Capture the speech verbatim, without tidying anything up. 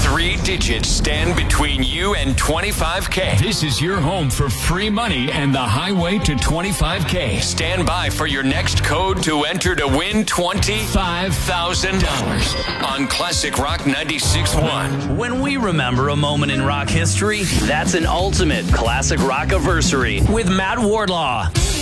three digits stand between you and twenty-five K. This is your home for free money and the highway to twenty-five K. Stand by for your next code to enter to win twenty-five thousand dollars on Classic Rock ninety-six point one. When we remember a moment in rock history, that's an ultimate Classic Rock-iversary with Matt Wardlaw.